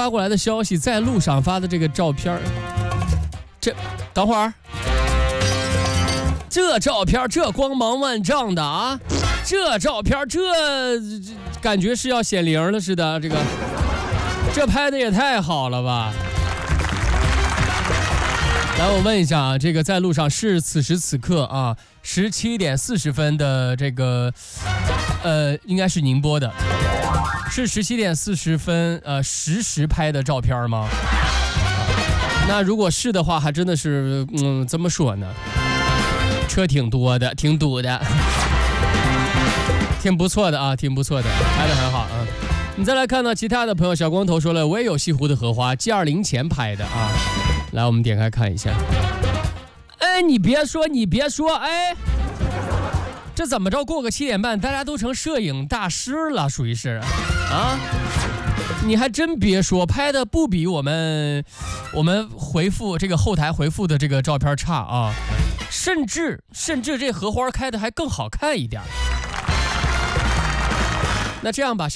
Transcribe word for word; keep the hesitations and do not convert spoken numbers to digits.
发过来的消息，在路上发的这个照片，这等会儿，这照片这光芒万丈的啊，这照片这感觉是要显灵了似的，这个这拍的也太好了吧！来，我问一下啊，这个在路上是此时此刻啊，十七点四十分的这个，呃，应该是宁波的，是十七点四十分呃实时拍的照片吗？那如果是的话，还真的是，嗯，怎么说呢？车挺多的，挺堵的，挺不错的啊，挺不错的，拍得很好啊。你再来看到其他的朋友，小光头说了，我也有西湖的荷花 G 二零 前拍的啊。来，我们点开看一下。哎，你别说，你别说，哎，这怎么着？过个七点半，大家都成摄影大师了，属于是啊。你还真别说，拍的不比我们我们回复这个后台回复的这个照片差啊，甚至甚至这荷花开的还更好看一点。那这样吧，小